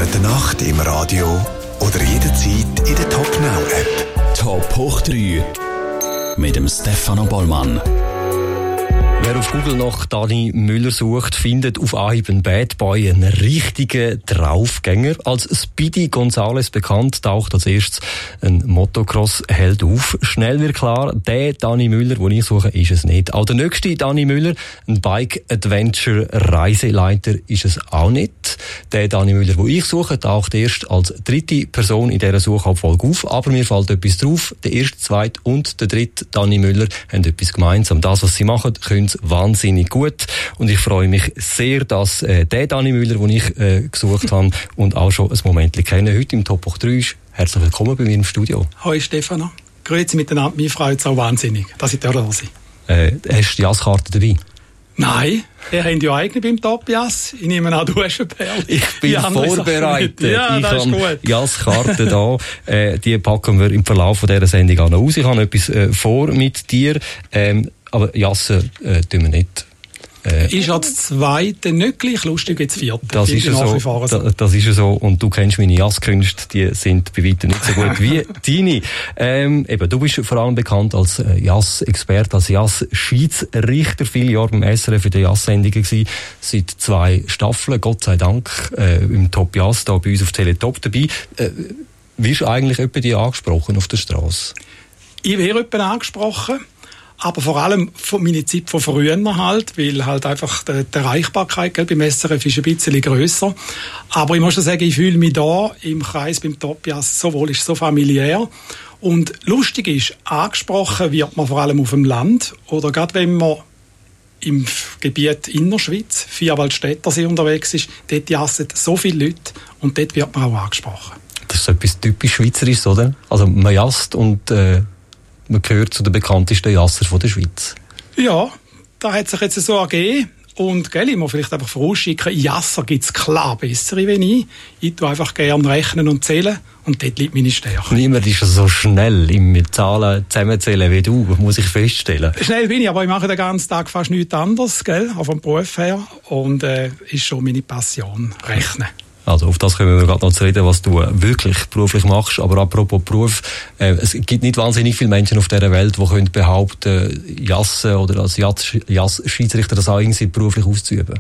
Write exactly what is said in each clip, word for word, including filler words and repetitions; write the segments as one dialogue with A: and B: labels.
A: Während der Nacht im Radio oder jederzeit in der Top Now App.
B: Top hoch drei mit dem Stefano Bollmann.
C: Wer auf Google nach Dani Müller sucht, findet auf Anhieb einen Bad Boy, einen richtigen Draufgänger. Als Speedy Gonzales bekannt, taucht als erstes ein Motocross-Held auf. Schnell wird klar, der Dani Müller, den ich suche, ist es nicht. Auch der nächste Dani Müller, ein Bike-Adventure-Reiseleiter, ist es auch nicht. Der Dani Müller, den ich suche, taucht erst als dritte Person in dieser Suchabfolge auf. Aber mir fällt etwas drauf. Der erste, zweite und der dritte Dani Müller haben etwas gemeinsam. Das, was sie machen, können wahnsinnig gut. Und ich freue mich sehr, dass äh, der Dani Müller, den ich äh, gesucht habe und auch schon ein Moment kenne, heute im Top hoch drei ist. Herzlich willkommen bei mir im Studio.
D: Hoi Stefano. Grüezi miteinander. Mich freut es auch wahnsinnig, dass ich da bin.
C: Äh, hast du die Jasskarte dabei?
D: Nein, ihr habt ja eigene beim Top Jass. Ich nehme an, du hast eine Perle.
C: Ich bin vorbereitet.
D: Ja,
C: ich
D: das ist gut.
C: Jasskarte da. Äh, die packen wir im Verlauf dieser Sendung auch noch aus. Ich habe etwas äh, vor mit dir. Ähm, Aber Jassen äh, tun wir nicht. Äh,
D: ist ja das zweite nicht gleich lustig wie das vierte.
C: Das ist ja so, so. Da, das ist ja so. Und du kennst meine Jasskünste, die sind bei weitem nicht so gut wie deine. Ähm, eben, du bist vor allem bekannt als äh, Jass-Experte, als Jass-Schiedsrichter. Viele Jahre beim S R F in der Jass-Sendungen gewesen. Seit zwei Staffeln, Gott sei Dank, äh, im Top Jass, da bei uns auf Teletop dabei. Äh, wirst du eigentlich jemand die angesprochen auf der Straße?
D: Ich werde jemanden angesprochen. Aber vor allem von meiner Zeit von früher halt, weil halt einfach die, die Erreichbarkeit gell, beim S R F ist ein bisschen grösser. Aber ich muss schon sagen, ich fühle mich da im Kreis beim Top Jass so wohl, ist so familiär. Und lustig ist, angesprochen wird man vor allem auf dem Land oder gerade wenn man im Gebiet Innerschweiz, Vierwaldstättersee unterwegs ist, dort jassen so viele Leute und dort wird man auch angesprochen. Das
C: ist so etwas typisch Schweizerisches, oder? Also man jasst und äh man gehört zu den bekanntesten Jasser von der Schweiz.
D: Ja, da hat sich jetzt so ergeben. Und gell, ich muss vielleicht einfach vorausschicken, Jasser gibt es klar bessere wie ich. Ich tue einfach gerne rechnen und zählen und dort liegt meine Stärke.
C: Niemand ist so schnell im Zahlen zusammenzählen wie du, muss ich feststellen.
D: Schnell bin ich, aber ich mache den ganzen Tag fast nichts anderes, gell, auch vom Beruf her. Und äh, ist schon meine Passion, rechnen.
C: Also auf das können wir gerade noch zu reden, was du wirklich beruflich machst. Aber apropos Beruf, äh, es gibt nicht wahnsinnig viele Menschen auf dieser Welt, die können behaupten, Jassen oder als Jass-Schiedsrichter das auch irgendwie beruflich auszuüben.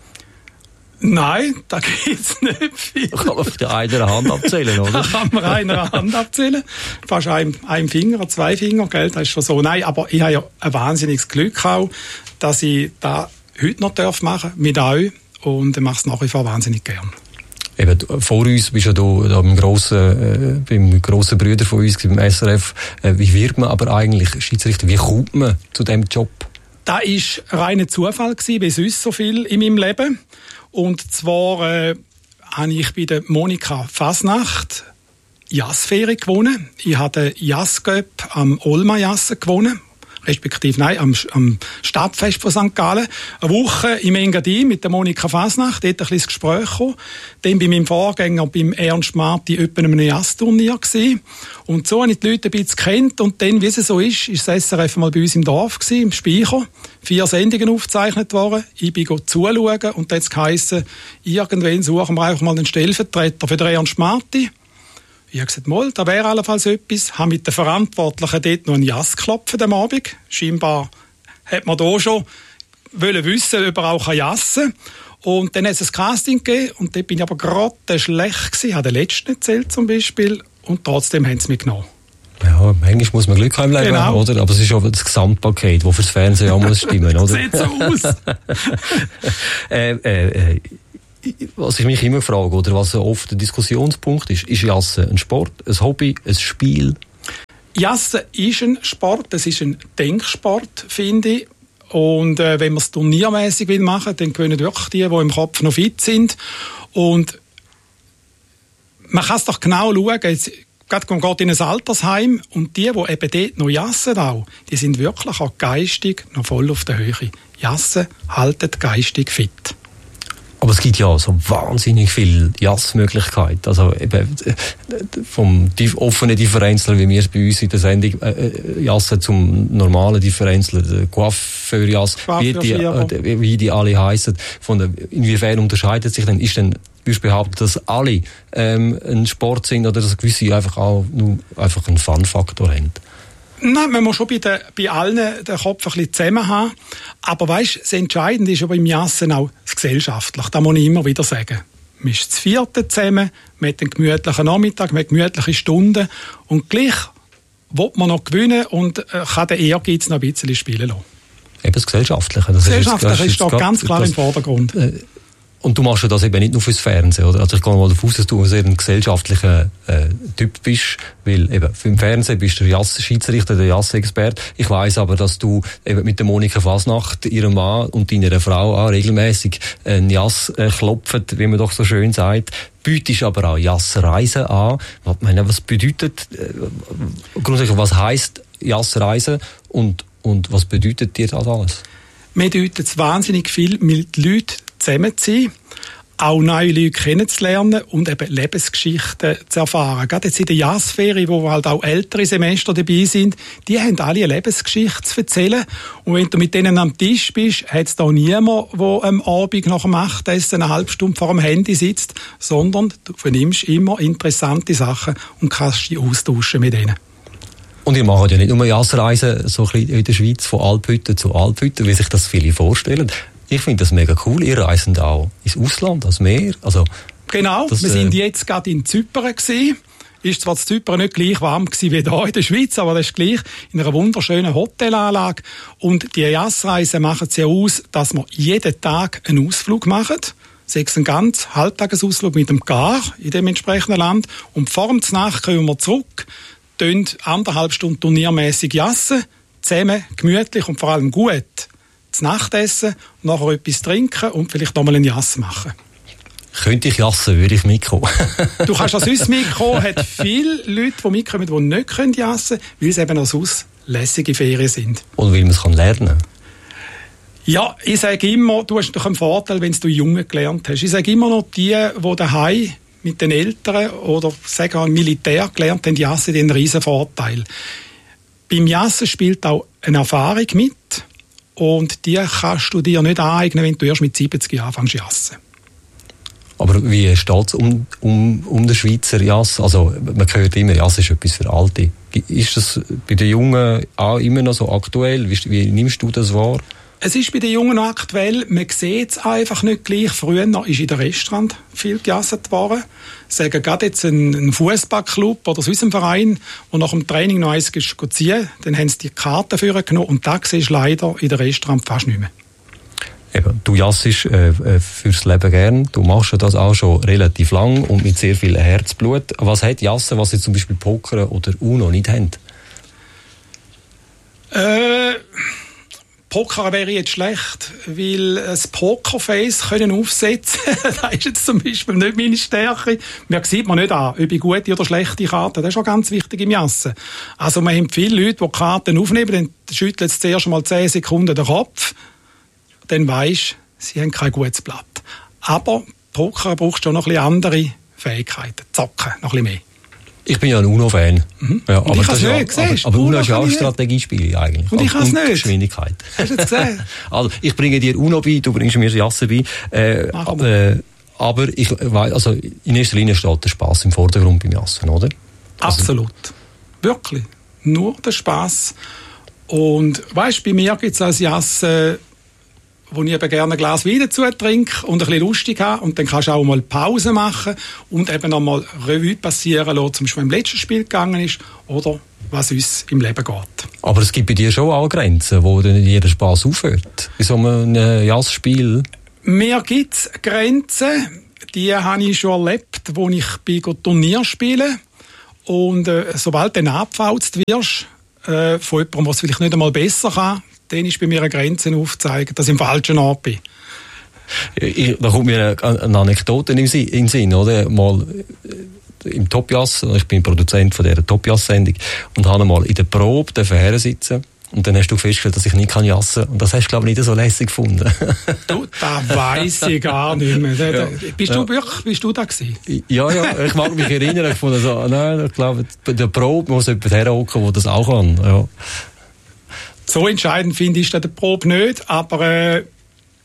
D: Nein, da gibt es nicht viel.
C: Da kann man auf der einen Hand abzählen, oder?
D: Da kann man einer Hand abzählen. Fast einem, einem Finger, zwei Finger, gell? Das ist schon so. Nein, aber ich habe ja ein wahnsinniges Glück auch, dass ich das heute noch machen darf, mit euch. Und ich mache es nach wie vor wahnsinnig gern.
C: Eben, vor uns bist ja du da beim grossen, äh, beim grossen Bruder von uns, beim S R F. Äh, wie wird man aber eigentlich Schiedsrichter? Wie kommt man zu diesem Job?
D: Das war reiner Zufall gewesen, wie sonst so viel in meinem Leben. Und zwar äh, habe ich bei der Monika Fasnacht Jassferien gewonnen. Ich habe den Jasscup am Olma Jassen gewonnen. Respektive, nein, am, am Stadtfest von Sankt Gallen. Eine Woche im Engadin mit der Monika Fasnacht, dort ein bisschen das Gespräch gekommen. Dann bei meinem Vorgänger, beim Ernst Marti, etwa einem Jassturnier gewesen. Und so habe ich die Leute ein bisschen gekannt. Und dann, wie es so ist, ist das S R F mal bei uns im Dorf gewesen, im Speicher. Vier Sendungen aufgezeichnet worden. Ich bin zuschauen und dann hat es geheissen, irgendwann suchen wir einfach mal einen Stellvertreter für den Ernst Marti. Ich habe gesagt, mal, da wäre allenfalls etwas. Ich habe mit den Verantwortlichen dort noch einen Jass geklopft am Abend. Scheinbar hat man da schon wollen wissen, ob er auch jassen kann. Und dann hat es ein Casting gegeben und dort bin ich aber gerade schlecht gewesen. Ich habe den letzten nicht zählt zum Beispiel und trotzdem haben sie mich genommen.
C: Ja, manchmal muss man Glück haben im Leben,
D: genau.
C: Oder? Aber es ist auch das Gesamtpaket, das fürs Fernsehen auch muss stimmen, oder?
D: Sieht so aus.
C: äh, äh, äh. Was ich mich immer frage, oder was oft der Diskussionspunkt ist, ist Jassen ein Sport, ein Hobby, ein Spiel?
D: Jassen ist ein Sport, es ist ein Denksport, finde ich. Und äh, wenn man es turniermäßig will machen, dann gewinnen wirklich die, die im Kopf noch fit sind. Und man kann es doch genau schauen, jetzt, gerade man geht in ein Altersheim und die, die eben dort noch jassen auch, die sind wirklich auch geistig noch voll auf der Höhe. Jassen halten geistig fit.
C: Aber es gibt ja so wahnsinnig viele Jassmöglichkeiten. Also eben vom offenen Differenzler, wie wir es bei uns in der Sendung äh, jassen, zum normalen Differenzler, der Coiffeur-Jass, wie die, äh, wie die alle heissen. Von der, inwiefern unterscheidet sich denn? Ist denn würdest du behaupten, dass alle ähm, ein Sport sind oder dass gewisse einfach auch nur einfach einen Fun-Faktor haben?
D: Nein, man muss schon bei, den, bei allen den Kopf ein bisschen zusammen haben. Aber weisst, das Entscheidende ist aber im Jassen auch das Gesellschaftliche. Das muss ich immer wieder sagen. Man ist das Vierte zusammen, man hat einen gemütlichen Nachmittag, man hat gemütliche Stunden und gleich will man noch gewinnen und äh, kann den Ehrgeiz noch ein bisschen spielen lassen.
C: Eben das Gesellschaftliche. Das
D: Gesellschaftliche ist,
C: ist,
D: ist da ganz klar das, im Vordergrund.
C: Äh, Und du machst ja das eben nicht nur fürs Fernsehen, oder? Also ich gehe mal davon aus, dass du ein sehr gesellschaftlicher äh, Typ bist, weil eben für den Fernsehen bist du der Schiedsrichter, der Jass-Experte. Ich weiss aber, dass du eben mit der Monika Fasnacht, ihrem Mann und deiner Frau auch regelmäßig ein Jass äh, klopft, wie man doch so schön sagt. Bietest aber auch Jass-Reisen an. Ich meine, was bedeutet, äh, grundsätzlich, was heisst Jass-Reisen und, und was bedeutet dir das alles?
D: Mir bedeutet es wahnsinnig viel, mit Leuten zusammen zu sein, auch neue Leute kennenzulernen und eben Lebensgeschichten zu erfahren. Gerade jetzt in der Jassferie, wo halt auch ältere Semester dabei sind, die haben alle eine Lebensgeschichte zu erzählen. Und wenn du mit denen am Tisch bist, hat es da niemand, der am Abend nach dem Abendessen eine halbe Stunde vor dem Handy sitzt, sondern du vernimmst immer interessante Sachen und kannst dich austauschen mit denen.
C: Und ihr macht ja nicht nur Jassreisen so ein bisschen in der Schweiz von Alphütte zu Alphütte, wie sich das viele vorstellen. Ich finde das mega cool. Ihr reisen auch ins Ausland, ans Meer. Also,
D: genau, das, wir sind äh, jetzt gerade in Zypern gewesen. Ist zwar in Zypern nicht gleich warm gewesen wie hier in der Schweiz, aber das ist gleich in einer wunderschönen Hotelanlage. Und die Jassreisen machen es ja aus, dass wir jeden Tag einen Ausflug machen. Sechs einen ganz Halbtagesausflug mit dem Gar in dem entsprechenden Land. Und vor dem Nacht kommen wir zurück, tun anderthalb Stunden turniermässig jassen, zusammen, gemütlich und vor allem gut. Das Nachtessen, nachher etwas trinken und vielleicht nochmal einen Jass machen.
C: Könnte ich jassen, würde ich mitkommen.
D: Du kannst auch sonst mitkommen. Es hat viele Leute, die mitkommen, die nicht jassen können, weil es eben auch sonst lässige Ferien sind.
C: Und weil man es lernen kann.
D: Ja, ich sage immer, du hast doch einen Vorteil, wenn du jung gelernt hast. Ich sage immer noch, die, die daheim mit den Eltern oder sagen auch im Militär gelernt haben, jassen, die haben einen riesen Vorteil. Beim Jassen spielt auch eine Erfahrung mit. Und die kannst du dir nicht aneignen, wenn du erst mit siebzig Jahren anfängst zu jassen.
C: Aber wie steht es um, um, um den Schweizer Jass? Also, man hört immer, Jass ist etwas für Alte. Ist das bei den Jungen auch immer noch so aktuell? Wie, wie nimmst du das wahr?
D: Es ist bei den Jungen noch aktuell. Man sieht es einfach nicht gleich. Früher ist in den Restaurant viel gejasset worden. Sagen gerade jetzt ein, ein Fußballclub oder sonst ein Verein, der nach dem Training noch eins ziehen, dann haben sie die Karte für genommen und das siehst du leider in den Restaurant fast nicht mehr.
C: Eben, du jassest äh, fürs Leben gern. Du machst das auch schon relativ lang und mit sehr viel Herzblut. Was hat Jassen, was jetzt zum Beispiel Poker oder Uno nicht haben?
D: Äh... Poker wäre jetzt schlecht, weil ein Pokerface können aufsetzen, das ist jetzt zum Beispiel nicht meine Stärke. Mir sieht man nicht an, ob ich gute oder schlechte Karten, das ist auch ganz wichtig im Jassen. Also man haben viele Leute, die Karten aufnehmen, dann schütteln sie zuerst mal zehn Sekunden den Kopf, dann weisst du, sie haben kein gutes Blatt. Aber Poker braucht schon noch ein bisschen andere Fähigkeiten, zocken, noch ein bisschen mehr.
C: Ich bin ja ein Uno-Fan.
D: Mhm.
C: Ja,
D: aber
C: ich kann es
D: nicht,
C: aber, aber Uno ist ja auch ein Strategiespiel eigentlich.
D: Und ich kann es nicht.
C: Geschwindigkeit.
D: Hast du das gesehen?
C: Also, ich bringe dir Uno bei, du bringst mir Jassen bei. Äh, äh, aber ich weiss, also in erster Linie steht der Spass im Vordergrund beim Jassen, oder? Also,
D: absolut. Wirklich. Nur der Spass. Und weißt, bei mir gibt es als Jassen, wo ich eben gerne ein Glas Wein dazu trinke und ein bisschen lustig habe. Und dann kannst du auch mal Pause machen und eben noch mal Revue passieren lassen, zum Beispiel im letzten Spiel gegangen ist oder was uns im Leben geht. Aber
C: es gibt bei dir schon auch Grenzen, wo dann jeder Spass aufhört? In so einem Jazzspiel?
D: Mir gibt es Grenzen, die habe ich schon erlebt, wo ich bei Turnier spiele. Und äh, sobald du dann abgefauzt wirst, äh, von jemandem, der es vielleicht nicht einmal besser kann, dann ist bei mir eine Grenze aufzeigen, dass ich im falschen Ort bin.
C: Ich, da kommt mir eine, eine Anekdote in den Sinn, oder? Mal im Top-Jass, ich bin Produzent von dieser Top-Jass-Sendung und habe mal in der Probe her sitzen und dann hast du festgestellt, dass ich nicht jassen kann und das hast du, glaube ich, nicht so lässig gefunden.
D: Du, das weiss ich gar nicht mehr. Da, da,
C: ja.
D: Bist du
C: ja.
D: wirklich, bist du da gewesen?
C: Ja, ja, ich mag mich erinnern, ich fand so, nein, ich glaube, bei der Probe muss jemand herhocken, der das auch kann, ja.
D: So entscheidend finde ich der Probe nicht, aber äh,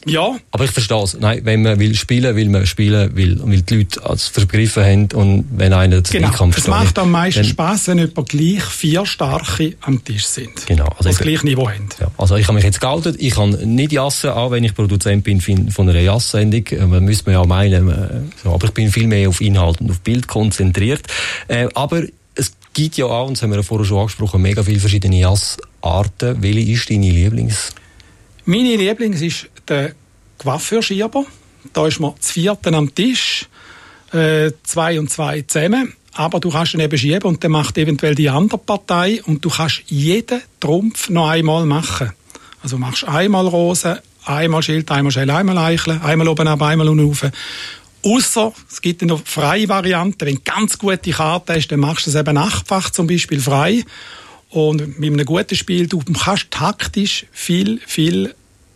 D: Ja.
C: Aber ich verstehe es. Nein, wenn man will spielen, will man spielen, will, weil die Leute es vergriffen haben und wenn einer zu
D: genau.
C: Wettkampf
D: Es macht am meisten Spass, wenn etwa gleich vier Starke am Tisch sind.
C: Genau. Also
D: die das gleiche Niveau haben.
C: Ja. Also ich habe mich jetzt geoutet, ich kann nicht jassen, auch wenn ich Produzent bin von einer Jass-Sendung. Man müsste man ja meinen, so, aber ich bin viel mehr auf Inhalt und auf Bild konzentriert. Äh, aber es gibt ja auch, und das haben wir ja vorher schon angesprochen, mega viele verschiedene Jassarten. Welche ist deine Lieblings?
D: Meine Lieblings ist der Coiffeurschieber. Da ist man zu vierten am Tisch, äh, zwei und zwei zusammen. Aber du kannst ihn eben schieben und dann macht eventuell die andere Partei und du kannst jeden Trumpf noch einmal machen. Also machst einmal Rose, einmal Schild, einmal Schell, einmal Eichel, einmal oben ab, einmal unten rauf. Ausser, es gibt noch freie Varianten. Wenn du ganz gute Karte hast, dann machst du es eben achtfach zum Beispiel frei. Und mit einem guten Spiel, du kannst taktisch viel, viel,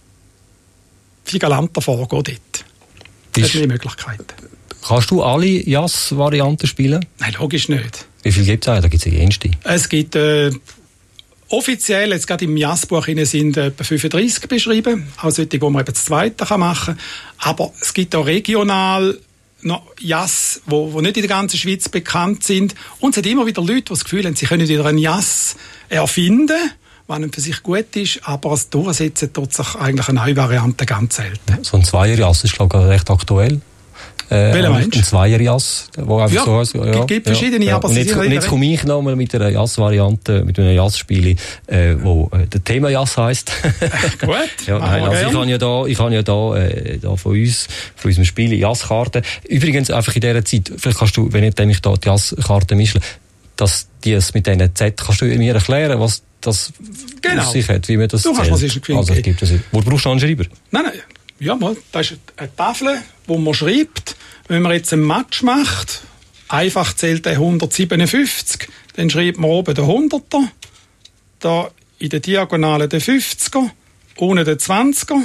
D: viel galanter vorgehen dort. Das ist eine Möglichkeit.
C: Kannst du alle Jass-Varianten spielen?
D: Nein, logisch nicht.
C: Wie viel gibt es eigentlich? Da gibt es ja jenste.
D: Es gibt äh, offiziell, jetzt gerade im Jassbuch sind äh, etwa fünfunddreissig beschrieben, auch solche, wo man eben das Zweite machen kann. Aber es gibt auch regional noch Jass, wo, wo nicht in der ganzen Schweiz bekannt sind. Und es hat immer wieder Leute, die das Gefühl haben, sie können wieder einen Jass erfinden, was für sich gut ist, aber als Durchsetzen tut sich eigentlich eine neue Variante ganz selten.
C: So ein Zweier-Jass ist, glaube ich, recht aktuell. Äh,
D: Welcher meinst du?
C: Ein Zweier-Jass, wo einfach
D: ja,
C: so heißt. Ja,
D: gibt verschiedene,
C: ja.
D: aber
C: und
D: sie
C: jetzt,
D: sind
C: und jetzt komme ich nochmal mit einer Jass-Variante, mit einem Jass-Spiel, äh, wo äh, der Thema Jass heisst.
D: Gut.
C: Ja, nein, also ich habe ja da, ich habe ja da, äh, da von uns, von unserem Spiel Jass-Karten. Übrigens einfach in dieser Zeit, vielleicht kannst du, wenn ich nämlich da die Jass-Karten mische, dass die es mit diesen Z, kannst du mir erklären, was das
D: genau.
C: auf sich hat, wie man das
D: du
C: zählt?
D: Kannst es nicht
C: also es gibt es. Wo brauchst du einen Schreiber?
D: Nein, nein. Ja, mal, das ist eine Tafel, wo man schreibt, wenn man jetzt einen Match macht, einfach zählt der hundertsiebenundfünfzig, dann schreibt man oben den hunderter, da in der Diagonale den fünfziger, unten den zwanziger.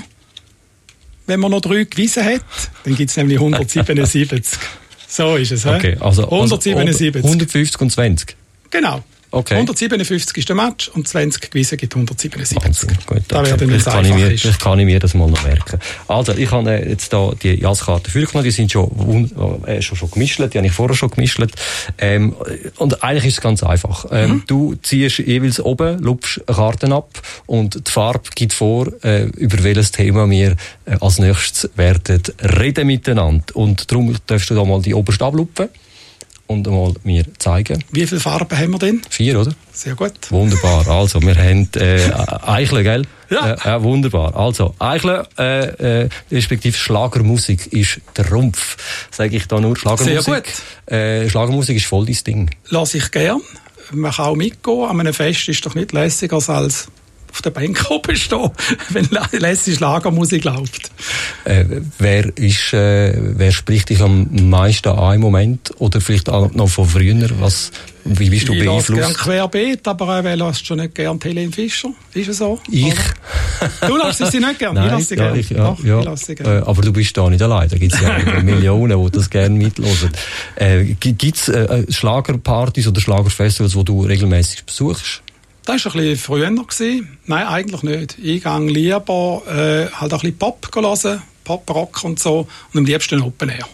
D: Wenn man noch drei Gewissen hat, dann gibt es nämlich hundertsiebenundsiebzig. So ist es.
C: Okay, also,
D: hundertsiebenundsiebzig.
C: Also hundertfünfzig und zwanzig.
D: Genau.
C: Okay.
D: hundertsiebenundfünfzig ist der Match und zwanzig Gewissen gibt hundertsiebenundsiebzig.
C: Wahnsinn. Gut,
D: da
C: okay.
D: werden
C: vielleicht, kann ich mir, vielleicht kann ich mir das mal noch merken. Also, ich habe äh, jetzt da die Jasskarten vorgenommen, die sind schon, äh, schon, schon gemischt, die habe ich vorher schon gemischt. Ähm, und eigentlich ist es ganz einfach. Ähm, mhm. Du ziehst jeweils oben, lupfst Karten ab und die Farbe gibt vor, äh, über welches Thema wir äh, als nächstes werden reden miteinander. Und darum darfst du da mal die oberste ablupfen und einmal mir zeigen.
D: Wie viele Farben haben wir denn?
C: Vier, oder?
D: Sehr gut.
C: Wunderbar. Also, wir haben äh, Eichel, gell?
D: Ja.
C: Äh, ja, wunderbar. Also, Eichel, äh, äh, respektive Schlagermusik ist der Rumpf. Sage ich da nur Schlagermusik?
D: Sehr gut.
C: Äh, Schlagermusik ist voll dein Ding.
D: Lass ich gern. Man kann auch mitgehen. An einem Fest ist doch nicht lässiger als auf der Bank oben stehen, wenn lässige Schlagermusik läuft.
C: Äh, wer ist, äh, wer spricht dich am meisten an im Moment? Oder vielleicht auch noch von früher? Was, wie bist du
D: ich
C: beeinflusst?
D: Ich lasse gerne querbeet, aber äh, wer lässt schon nicht gern Helene Fischer? Ist es so?
C: Ich?
D: Oder? Du lässt sie nicht gern?
C: Nein,
D: ich lasse sie
C: ja,
D: gerne.
C: Ich, ja,
D: Doch,
C: ja.
D: ich lasse sie gerne.
C: Äh, aber du bist da nicht allein. Da gibt es ja Millionen, die das gerne mithören. Äh, gibt es äh, Schlagerpartys oder Schlagerfestivals, die du regelmäßig besuchst?
D: Das war ein bisschen früher. Nein, eigentlich nicht. Ich gehe lieber äh, halt auch ein bisschen Pop hören, Pop, Rock und so, und am liebsten Open Air.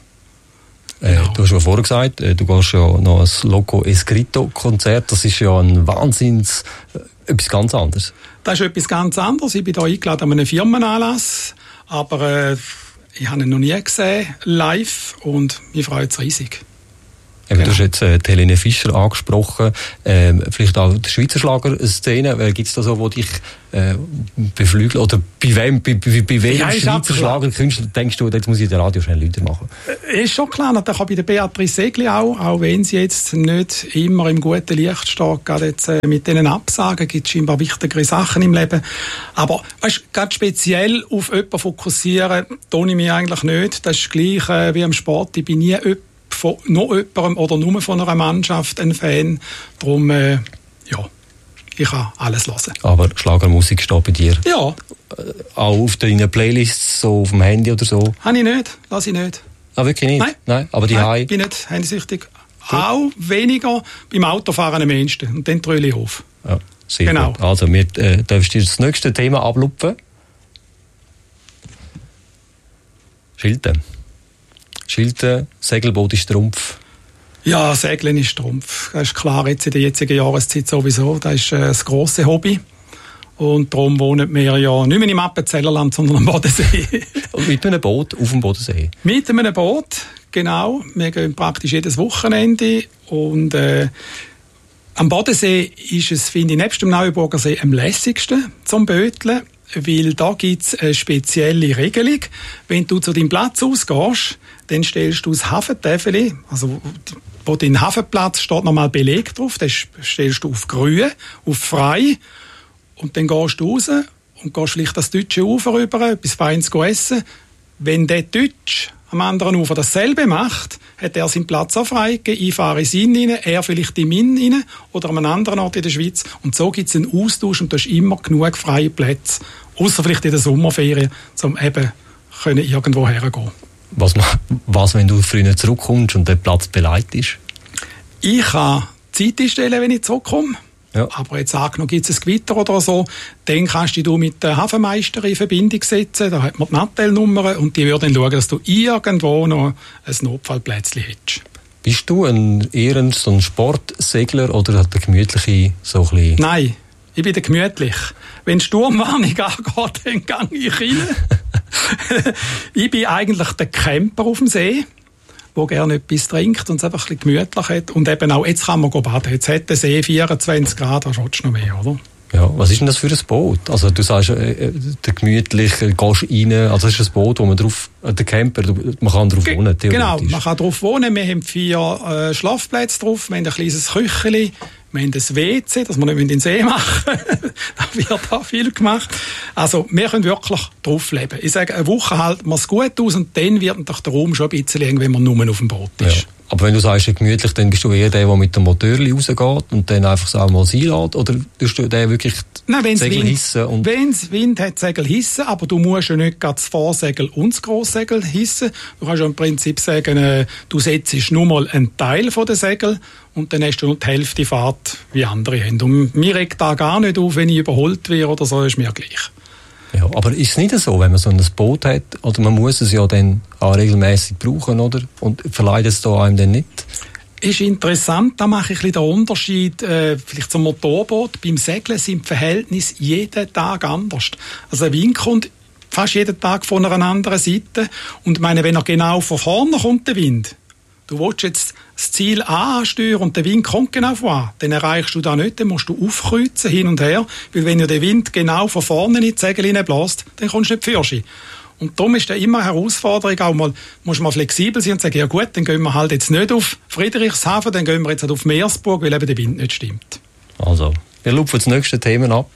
C: Äh,
D: Genau.
C: Du hast ja vorher gesagt, äh, du gehst ja noch ein Loco Escrito-Konzert. Das ist ja ein Wahnsinns... Äh, etwas ganz anderes.
D: Das ist etwas ganz anderes. Ich bin hier eingeladen an einem Firmenanlass, aber äh, ich habe ihn noch nie gesehen, live, und mich freut es riesig.
C: Eben, genau. Du hast jetzt äh, Helene Fischer angesprochen, ähm, vielleicht auch die Schweizer Schlagerszene. Äh, Gibt es da so, wo dich äh, beflügeln? Oder bei wem, bei, bei, bei welchem
D: ja,
C: Schweizer Schlagerkünstler denkst du, jetzt muss ich den Radio schnell Leute machen?
D: Äh, ist schon klar, natürlich auch bei der Beatrice Segli auch, auch wenn sie jetzt nicht immer im guten Licht steht, gerade jetzt äh, mit diesen Absagen gibt es scheinbar wichtigere Sachen im Leben. Aber weißt, gerade speziell auf jemanden fokussieren, tue ich mich eigentlich nicht. Das ist gleich äh, wie im Sport. Ich bin nie jemand, von noch jemandem oder nur von einer Mannschaft ein Fan. Darum, äh, ja, ich kann alles hören.
C: Aber Schlagermusik steht bei dir?
D: Ja.
C: Äh, auch auf deinen Playlists, so auf dem Handy oder so?
D: Habe ich nicht, lasse ich nicht.
C: Ah, wirklich nicht?
D: Nein.
C: Nein, aber die
D: Nein, ich bin nicht handysüchtig. Auch weniger beim Autofahren am ehesten. Und dann tröle ich auf.
C: Ja, sehr
D: genau.
C: gut. Also, wir äh, darfst dir das nächste Thema ablupfen. Schilden. Schilden, Segelboot ist Trumpf.
D: Ja, Segeln ist Trumpf. Das ist klar, jetzt in der jetzigen Jahreszeit sowieso. Das ist äh, das grosse Hobby. Und darum wohnen wir ja nicht mehr im Appenzellerland, sondern am Bodensee.
C: Und mit einem Boot auf dem Bodensee?
D: Mit einem Boot, genau. Wir gehen praktisch jedes Wochenende. Und äh, am Bodensee ist es, finde ich, nebst dem Neuenburger See am lässigsten zum Böteln. Weil da gibt es eine spezielle Regelung. Wenn du zu deinem Platz ausgehst, dann stellst du das Hafentäfeli, also wo dein Hafenplatz steht, nochmal Beleg drauf, das stellst du auf grün, auf frei, und dann gehst du raus und gehst vielleicht das deutsche Ufer rüber, etwas Feines essen. Wenn der Deutsch am anderen Ufer dasselbe macht, hat er seinen Platz auch freigegeben, ich fahre in ihn rein, er vielleicht in meinen rein oder an einem anderen Ort in der Schweiz. Und so gibt es einen Austausch und da ist immer genug freie Plätze, außer vielleicht in der Sommerferien, um eben können irgendwo hergehen.
C: Was, was, wenn du früher zurückkommst und der Platz beleidigt ist?
D: Ich kann Zeit einstellen, wenn ich zurückkomme.
C: Ja.
D: Aber jetzt angenommen, gibt es ein Gewitter oder so, dann kannst du dich mit der Hafenmeisterin in Verbindung setzen, da hat man die Nattel-Nummer und die würde dann schauen, dass du irgendwo noch ein Notfallplätzchen hättest. Bist
C: du ein, eher ein, so ein Sportsegler oder hat der gemütliche so ein bisschen...
D: Nein, ich bin der gemütlich. Wenn Sturmwarnung angeht, dann gehe ich rein. Ich bin eigentlich der Camper auf dem See, der gerne etwas trinkt und es einfach ein bisschen gemütlich hat. Und eben auch, jetzt kann man baden. Jetzt hat der See vierundzwanzig Grad, da schaust du noch mehr, oder?
C: Ja, was ist denn das für ein Boot? Also du sagst, äh, der gemütlich, äh, gehst rein, also das ist ein Boot, wo man drauf, äh, der Camper, man kann drauf Ge- wohnen, theoretisch.
D: Genau, man kann drauf wohnen. Wir haben vier äh, Schlafplätze drauf, wir haben ein kleines Kücheli, wir haben ein W C, das wir nicht in den See machen. Da wird auch viel gemacht. Also, wir können wirklich drauf leben. Ich sage, eine Woche halten wir es gut aus und dann wird doch der Raum schon ein bisschen eng, wenn man nur auf dem Boot ist.
C: Ja. Aber wenn du sagst, gemütlich, dann bist du eher der, der mit dem Motorli rausgeht und dann einfach so mal sein lässt? Oder tust du den wirklich
D: Nein,
C: Segel
D: Wind,
C: hissen? Und
D: wenn es Wind hat, Segel hissen, aber du musst ja nicht gerade das Vorsegel und das Grosssegel hissen. Du kannst ja im Prinzip sagen, äh, du setzt nur mal einen Teil von den Segel und dann hast du nur die Hälfte Fahrt, wie andere haben. Und mir regt da gar nicht auf, wenn ich überholt werde oder so, ist mir gleich.
C: Ja, aber ist es nicht so, wenn man so ein Boot hat, oder man muss es ja dann auch regelmäßig brauchen, oder? Und verleiht es da einem dann nicht?
D: Ist interessant, da mache ich ein bisschen den Unterschied, äh, vielleicht zum Motorboot. Beim Segeln sind die Verhältnisse jeden Tag anders. Also ein Wind kommt fast jeden Tag von einer anderen Seite. Und ich meine, wenn er genau von vorne kommt, der Wind, du willst jetzt das Ziel A ansteuern und der Wind kommt genau von A, dann erreichst du das nicht, dann musst du aufkreuzen, hin und her, weil wenn ja der Wind genau von vorne in die Segel hineinbläst, dann kommst du nicht fürschen. Und darum ist da immer eine Herausforderung, auch mal, musst du mal flexibel sein und sagen, ja gut, dann gehen wir halt jetzt nicht auf Friedrichshafen, dann gehen wir jetzt halt auf Meersburg, weil eben der Wind nicht stimmt.
C: Also, wir lupfen das nächste Thema ab.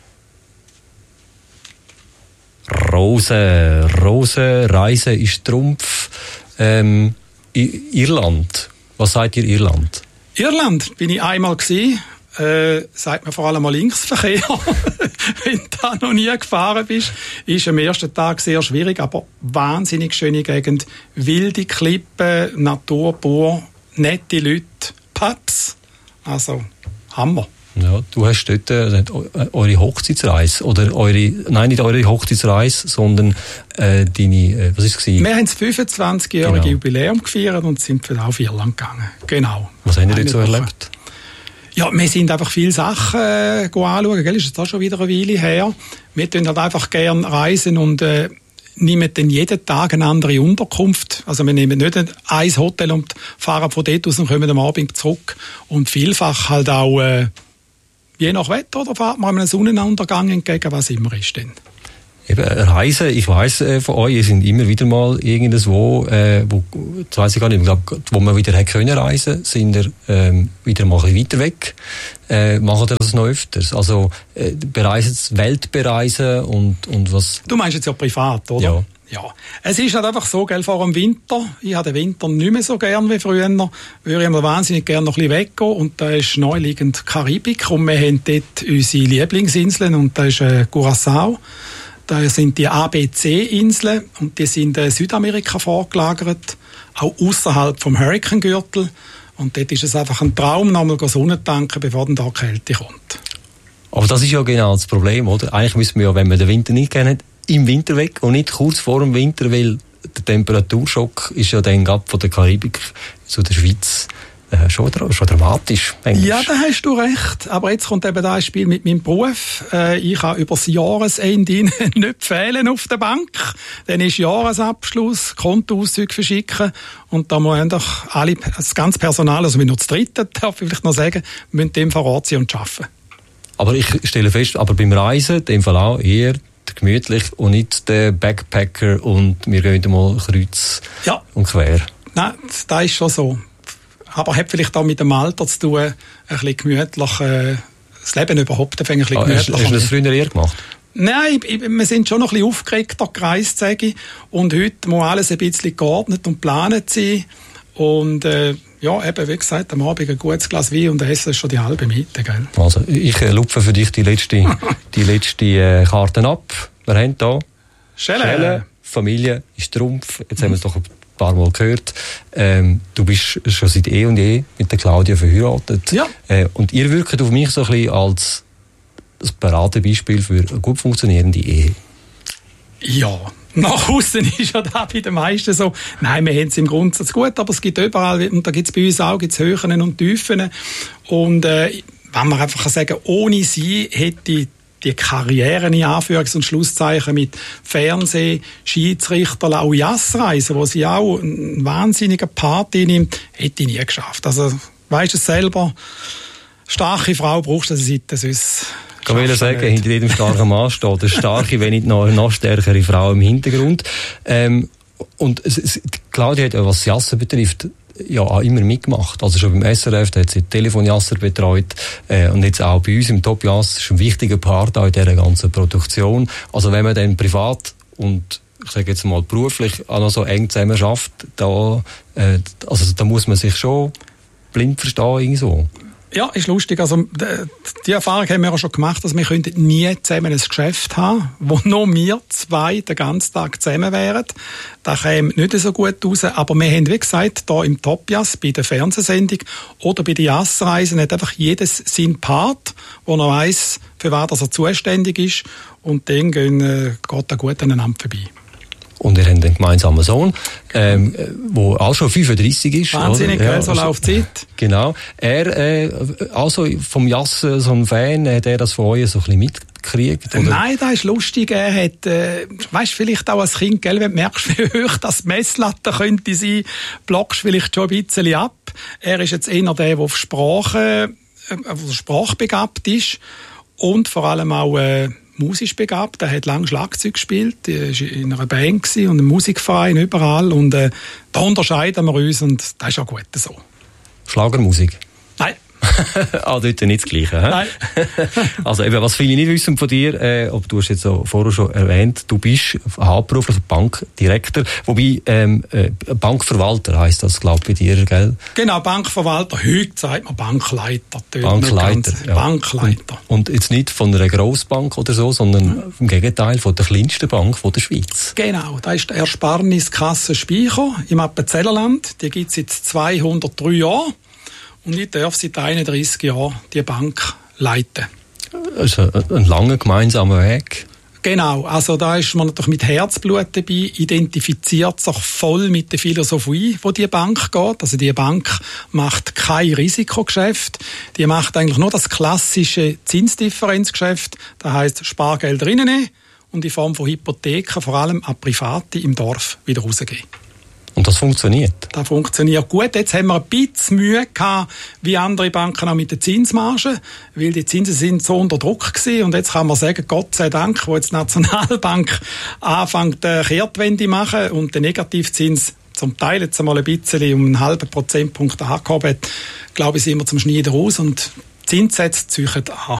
C: Rose, Rose, Reise ist Trumpf. Ähm, Irland. Was sagt ihr Irland?
D: Irland bin ich einmal gewesen. Äh, sagt man vor allem mal Linksverkehr. Wenn du da noch nie gefahren bist, ist am ersten Tag sehr schwierig, aber wahnsinnig schöne Gegend. Wilde Klippen, Natur pur, nette Leute, Pubs. Also, Hammer.
C: Ja, du hast dort äh, eure Hochzeitsreise, oder eure, nein, nicht eure Hochzeitsreise, sondern äh, deine, äh, was ist es gewesen?
D: Wir haben das fünfundzwanzigjährige
C: Genau.
D: Jubiläum gefeiert und sind dann auf Irland gegangen. Genau.
C: Was habt ihr dort so
D: Woche.
C: erlebt?
D: Ja, wir sind einfach viele Sachen äh, anschauen, gell? Ist jetzt auch schon wieder eine Weile her. Wir tun halt einfach gerne reisen und äh, nehmen dann jeden Tag eine andere Unterkunft. Also wir nehmen nicht ein Hotel und fahren von dort aus und kommen am Abend zurück. Und vielfach halt auch äh, je nach Wetter, oder fahrt man einem Sonnenuntergang entgegen, was immer ist denn.
C: Eben, Reisen, ich weiss äh, von euch, ihr sind immer wieder mal irgendwo, äh, wo, das weiss ich gar nicht, ich glaub, wo man wieder hätte können reisen, sind ihr ähm, wieder mal ein bisschen weiter weg. Äh, machen ihr das noch öfters? Also äh, bereisen, Weltbereisen und, und was?
D: Du meinst jetzt ja privat, oder?
C: Ja.
D: Ja, es ist halt einfach so, gell, vor dem Winter, ich habe den Winter nicht mehr so gern wie früher, würde ich mir wahnsinnig gerne noch ein bisschen weggehen und da ist naheliegend Karibik und wir haben dort unsere Lieblingsinseln und da ist äh, Curaçao, da sind die A B C-Inseln und die sind in äh, Südamerika vorgelagert, auch außerhalb vom Hurricane-Gürtel und dort ist es einfach ein Traum, nochmal Sonne tanken, bevor dann da Kälte kommt.
C: Aber das ist ja genau das Problem, oder? Eigentlich müssen wir ja, wenn wir den Winter nicht kennen, im Winter weg und nicht kurz vor dem Winter, weil der Temperaturschock ist ja dann gerade von der Karibik zu der Schweiz Äh, schon, schon dramatisch. Eigentlich.
D: Ja, da hast du recht. Aber jetzt kommt eben das Spiel mit meinem Beruf. Äh, ich kann über das Jahresende nicht fehlen auf der Bank. Dann ist Jahresabschluss, Kontoauszüge verschicken und da müssen doch alle, das ganze Personal, also wir nur das Dritte, darf ich vielleicht noch sagen, müssen dem vor Ort sein und arbeiten.
C: Aber ich stelle fest, aber beim Reisen, in dem Fall auch eher gemütlich und nicht der Backpacker und wir gehen mal kreuz
D: ja.
C: und quer.
D: Nein, das ist schon so. Aber hat vielleicht auch mit dem Alter zu tun, ein bisschen gemütlich, äh, das Leben überhaupt ein bisschen gemütlich.
C: Ah, hast, hast du das früher eher gemacht?
D: Nein, ich, wir sind schon noch ein bisschen aufgeregter gereist, sage ich. Und heute muss alles ein bisschen geordnet und geplant sein. Und äh, ja, eben, wie gesagt, am Abend ein gutes Glas Wein und Essen ist schon die halbe Miete, gell?
C: Also, ich äh, lupfe für dich die letzte, die letzte äh, Karten ab. Wir haben hier
D: Schelle.
C: Schelle, Familie ist Trumpf. Jetzt haben wir es doch ein paar Mal gehört. Ähm, du bist schon seit eh und je mit der Claudia verheiratet.
D: Ja.
C: Äh, und ihr wirkt auf mich so ein bisschen als das Paradebeispiel für eine gut funktionierende Ehe.
D: Ja. Nach außen ist ja da bei den meisten so, nein, wir haben es im Grundsatz gut, aber es gibt überall, und da gibt es bei uns auch, gibt's Höhen und Tiefen. Und äh, wenn man einfach sagen kann, ohne sie hätte die Karrieren in Anführungs- und Schlusszeichen mit Fernsehen, Schiedsrichter, auch Jassreisen, wo sie auch einen wahnsinnigen Part nimmt, hätte ich nie geschafft. Also, weisst du es selber, starke Frau brauchst du eine Seite, sonst
C: ich will sagen, nicht. Hinter jedem starken Mann steht eine starke, wenn nicht noch eine noch stärkere Frau im Hintergrund. Ähm, und es, es, Claudia hat, was Jassen betrifft, ja auch immer mitgemacht. Also schon beim S R F, da hat sie Telefonjasser betreut äh, und jetzt auch bei uns im Top Jass ist ein wichtiger Part auch in dieser ganzen Produktion. Also wenn man dann privat und ich sage jetzt mal beruflich auch noch so eng zusammen schafft, da, äh, also da muss man sich schon blind verstehen irgendwo.
D: Ja, ist lustig. Also, die Erfahrung haben wir auch schon gemacht, dass wir nie zusammen ein Geschäft haben, wo nur wir zwei den ganzen Tag zusammen wären. Das käme nicht so gut raus. Aber wir haben, wie gesagt, hier im Top-Jass, bei der Fernsehsendung oder bei den Jassreisen, hat einfach jedes seinen Part, wo er weiss, für was er zuständig ist. Und dann gehen, äh, geht er gut aneinander vorbei.
C: Und ihr habt einen gemeinsamen Sohn, ähm, der auch schon fünfunddreissig ist.
D: Wahnsinnig,
C: ja,
D: so läuft die Zeit.
C: Genau. Er, äh, also vom Jassen, so ein Fan, hat er das von euch so ein bisschen mitgekriegt? Oder?
D: Nein, das ist lustig. Er hat, äh, weißt, vielleicht auch als Kind, gell, wenn du merkst, wie hoch das Messlatte könnte sein, blockst vielleicht schon ein bisschen ab. Er ist jetzt eher der, der auf Sprache, äh, auf sprachbegabt ist und vor allem auch, äh, musisch begabt. Er hat lange Schlagzeug gespielt, er war in einer Band und einem Musikverein überall und äh, da unterscheiden wir uns und das ist auch gut so.
C: Schlagermusik?
D: Nein.
C: ah, dort nicht das Gleiche. He?
D: Nein.
C: Also eben, was viele nicht wissen von dir, äh, aber du hast jetzt so vorher schon erwähnt, du bist hauptberuflicher Bankdirektor, wobei ähm, äh, Bankverwalter heisst das, glaube ich, bei dir, gell?
D: Genau, Bankverwalter, heute sagt man Bankleiter.
C: Bankleiter, ja.
D: Bankleiter.
C: Und, und jetzt nicht von einer Grossbank oder so, sondern mhm. im Gegenteil von der kleinsten Bank von der Schweiz.
D: Genau, das ist die Ersparniskasse Speicher im Appenzellerland. Die gibt es seit zweihundertdrei Jahren. Und ich darf seit einunddreissig Jahren die Bank leiten.
C: Also ein langer gemeinsamer Weg.
D: Genau, also da ist man natürlich mit Herzblut dabei, identifiziert sich voll mit der Philosophie, wo die Bank geht. Also die Bank macht kein Risikogeschäft, die macht eigentlich nur das klassische Zinsdifferenzgeschäft, das heisst Spargeld reinnehmen und in Form von Hypotheken vor allem an Private im Dorf wieder rausgeben.
C: Und das funktioniert?
D: Das funktioniert gut. Jetzt haben wir ein bisschen Mühe gehabt, wie andere Banken auch mit den Zinsmargen, weil die Zinsen sind so unter Druck gewesen. Und jetzt kann man sagen, Gott sei Dank, wo jetzt die Nationalbank anfängt, eine Kehrtwende zu machen und den Negativzins zum Teil jetzt einmal ein bisschen um einen halben Prozentpunkt angehoben hat, glaube ich, sind wir zum Schneiden raus und die Zinssätze ziehen an.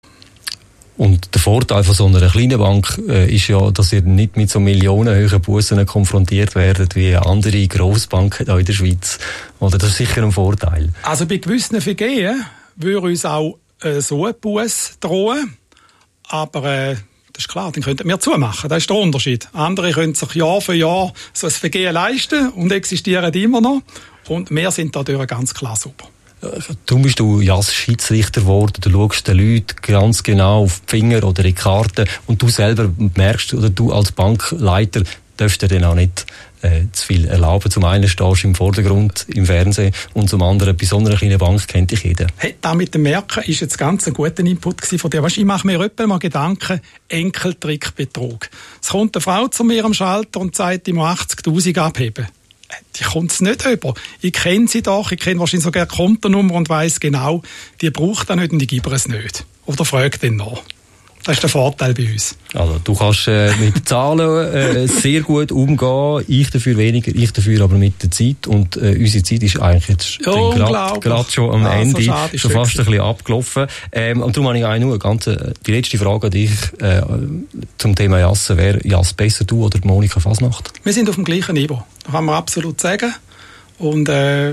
C: Und der Vorteil von so einer kleinen Bank äh, ist ja, dass ihr nicht mit so millionenhohen Bussen konfrontiert werdet wie andere Grossbanken hier in der Schweiz. Oder das ist sicher ein Vorteil.
D: Also bei gewissen Vergehen würde uns auch äh, so ein Buss drohen. Aber äh, das ist klar, den könnten wir zumachen. Das ist der Unterschied. Andere können sich Jahr für Jahr so ein Vergehen leisten und existieren immer noch. Und wir sind dadurch ganz klar super.
C: Darum bist du Jass-Schiedsrichter geworden. Du schaust den Leuten ganz genau auf die Finger oder in die Karten und du selber merkst, oder du als Bankleiter, darfst du dir dann auch nicht äh, zu viel erlauben. Zum einen stehst du im Vordergrund im Fernsehen und zum anderen bei so einer kleinen Bank kennt dich jeder.
D: Hey, da mit dem Merken ist jetzt ganz ein guter Input von dir. Weißt, ich mache mir öppe mal Gedanken, Enkeltrickbetrug. Es kommt eine Frau zu mir am Schalter und sagt, ich muss achtzigtausend abheben. Die kommt es nicht über. Ich kenne sie doch, ich kenne wahrscheinlich sogar die Kontonummer und weiss genau, die braucht er nicht und ich gebe es nicht. Oder fragt ihn nach. Das ist der Vorteil bei uns.
C: Also, du kannst äh, mit Zahlen äh, sehr gut umgehen, ich dafür weniger, ich dafür aber mit der Zeit. Und äh, unsere Zeit ist eigentlich jetzt
D: oh,
C: gerade schon am
D: ja,
C: Ende,
D: so schade,
C: schon fast ein bisschen abgelaufen. Ähm, und darum habe ich auch nur eine ganze, die letzte Frage an dich äh, zum Thema Jassen. Wer Jass besser, du oder Monika Fasnacht?
D: Wir sind auf dem gleichen Niveau, das kann man absolut sagen. Und äh,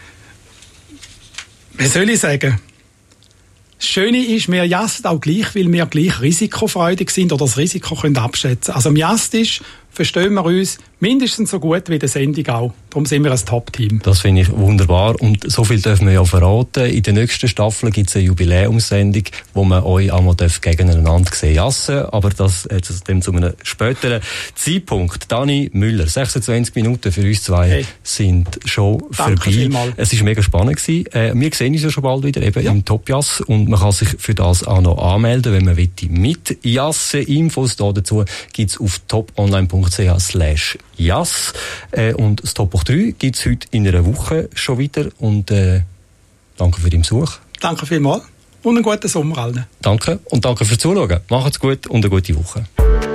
D: wie soll ich sagen? Das Schöne ist, wir jassen auch gleich, weil wir gleich risikofreudig sind oder das Risiko können abschätzen. Also im Jastisch verstehen wir uns mindestens so gut wie in der Sendung auch. Darum sind wir ein Top-Team.
C: Das finde ich wunderbar. Und so viel dürfen wir ja verraten. In der nächsten Staffel gibt es eine Jubiläumssendung, wo man euch einmal gegeneinander sehen jassen. Aber das jetzt dem zu einem späteren Zeitpunkt. Dani Müller, sechsundzwanzig Minuten für uns zwei hey. sind schon
D: Danke
C: vorbei.
D: Vielmals.
C: Es war mega spannend gewesen. Äh, wir sehen uns ja schon bald wieder eben ja. im Top-Jass. Und man kann sich für das auch noch anmelden, wenn man will, mit jassen. Infos da dazu gibt es auf toponline punkt c h slash jass. Äh, und das Top drei gibt es heute in einer Woche schon wieder. Und äh, danke für deinen Besuch.
D: Danke vielmals und einen guten Sommer allen.
C: Danke und danke fürs Zuschauen. Macht's gut und eine gute Woche.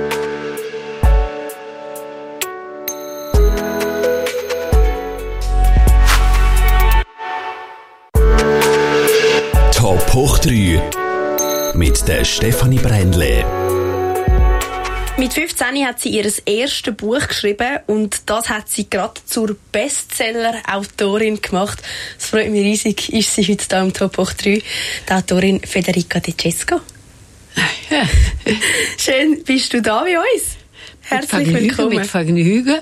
B: Top hoch drei mit der Stefanie Brändle.
E: Mit fünfzehn hat sie ihr erstes Buch geschrieben und das hat sie gerade zur Bestseller-Autorin gemacht. Es freut mich riesig, ist sie heute hier im Top hoch drei, die Autorin Federica De Cesco. Schön, bist du da bei uns. Herzlich
F: mit
E: willkommen.
F: Mit Vergnügen.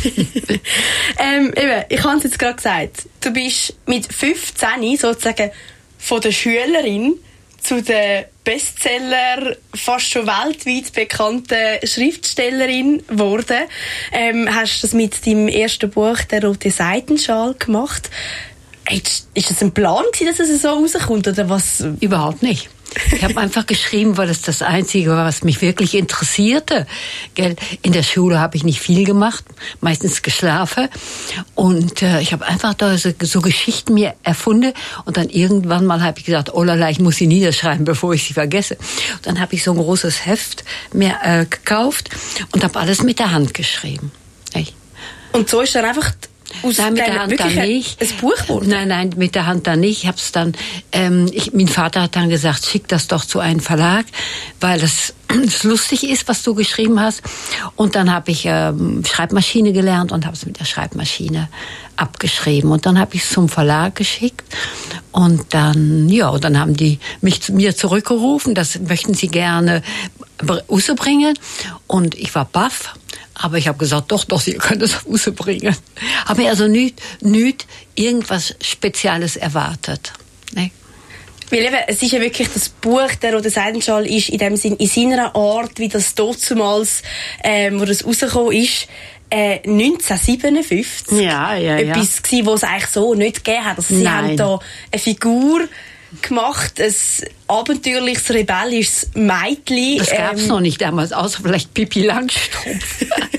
E: ähm, eben, ich habe es jetzt gerade gesagt, du bist mit fünfzehn sozusagen von der Schülerin zu der Bestseller, fast schon weltweit bekannte Schriftstellerin geworden. Ähm, hast das mit deinem ersten Buch «Der rote Seidenschal» gemacht. Ist das ein Plan gewesen, dass es so rauskommt, oder was?
F: Überhaupt nicht. Ich habe einfach geschrieben, weil das das Einzige war, was mich wirklich interessierte. In der Schule habe ich nicht viel gemacht, meistens geschlafen. Und äh, ich habe einfach da so, so Geschichten mir erfunden. Und dann irgendwann mal habe ich gesagt, oh lala, ich muss sie niederschreiben, bevor ich sie vergesse. Und dann habe ich so ein großes Heft mir äh, gekauft und habe alles mit der Hand geschrieben. Echt.
E: Und so ist dann einfach... Aus
F: nein, mit der Hand dann nicht.
E: Ein Buch wurde?
F: Nein, nein, mit der Hand dann nicht. Ich hab's dann, ähm, ich, mein Vater hat dann gesagt, schick das doch zu einem Verlag, weil das, das lustig ist, was du geschrieben hast. Und dann habe ich ähm, Schreibmaschine gelernt und habe es mit der Schreibmaschine abgeschrieben. Und dann habe ich es zum Verlag geschickt. Und dann, ja, und dann haben die mich zu mir zurückgerufen, das möchten sie gerne rausbringen. Und ich war baff. Aber ich habe gesagt, doch, doch, Sie können das rausbringen. Habe mir also nicht, nicht irgendwas Spezielles erwartet. Nee.
E: Weil eben, es ist ja wirklich das Buch, der rote Seidenschal ist in dem Sinn, in seiner Art, wie das damals, ähm, wo das rausgekommen ist, äh, neunzehnhundertsiebenundfünfzig.
F: Ja, ja, ja.
E: Etwas gewesen, was es eigentlich so nicht gegeben hat. Also sie
F: Nein.
E: haben da eine Figur gemacht, ein abenteuerliches, rebellisches Mädchen.
F: Das gab's ähm, noch nicht damals, außer vielleicht Pippi Langstrumpf.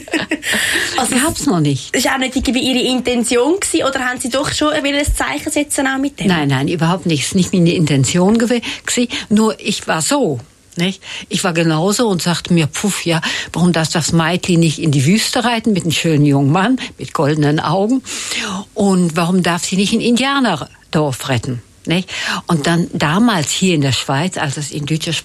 F: Also das gab's noch nicht.
E: Das war auch nicht irgendwie ihre Intention gewesen, oder haben sie doch schon ein Zeichen setzen auch mit dem?
F: Nein, nein, überhaupt nicht. Es war nicht meine Intention gewesen. Nur ich war so. Nicht? Ich war genauso und sagte mir, puff, ja, warum darf das Mädchen nicht in die Wüste reiten mit einem schönen jungen Mann mit goldenen Augen? Und warum darf sie nicht ein Indianerdorf retten? Nicht? Und dann damals hier in der Schweiz, als es in deutscher